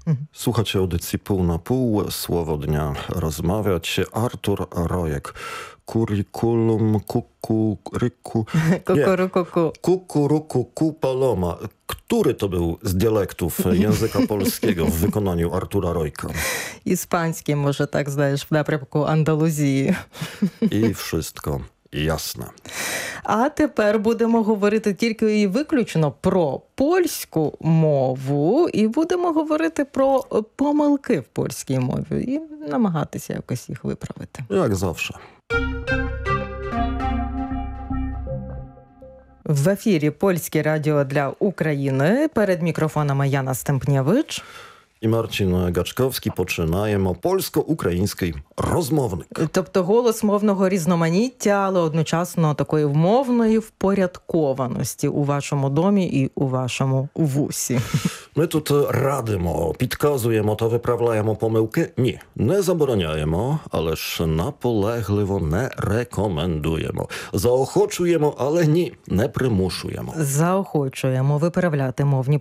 Słuchacie audycji Pół na Pół, słowo dnia rozmawiać. Artur Rojek. Kurikulum kukuryku... Kukuruku Paloma. Który to był z dialektów języka polskiego w wykonaniu Artura Rojka? Іспанський, може, так, знаєш, в напрямку Андалузії. І wszystko ясно. А тепер будемо говорити тільки і виключно про польську мову, і будемо говорити про помилки в польській мові і намагатися якось їх виправити. Jak zawsze. В ефірі Польське радіо для України. Перед мікрофонами Яна Стемпнєвич. І Марчин Гачковський. Починаємо польсько-український розмовник. Тобто голос мовного різноманіття, але одночасно такої вмовної впорядкованості у вашому домі і у вашому вусі. Ми тут радимо, підказуємо та виправляємо помилки? Ні, не забороняємо, але ж наполегливо не рекомендуємо. Заохочуємо, але ні, не примушуємо. Заохочуємо виправляти мовні